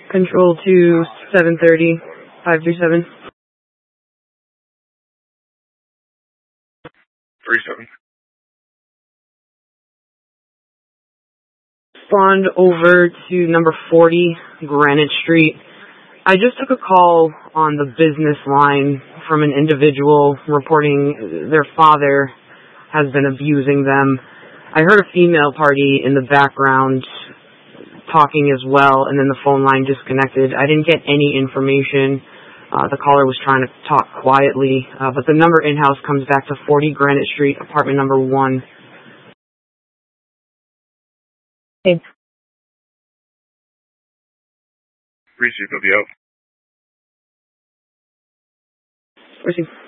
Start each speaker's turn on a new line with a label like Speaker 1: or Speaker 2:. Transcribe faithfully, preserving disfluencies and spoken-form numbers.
Speaker 1: Control to seven thirty, five three seven.
Speaker 2: three seven.
Speaker 1: Spawned over to number forty, Granite Street. I just took a call on the business line from an individual reporting their father has been abusing them. I heard a female party in the background talking as well, and then the phone line disconnected. I didn't get any information. Uh, the caller was trying to talk quietly, uh, but the number in-house comes back to forty Granite Street, apartment number one.
Speaker 3: Hey.
Speaker 2: Receive W O.
Speaker 1: Receive.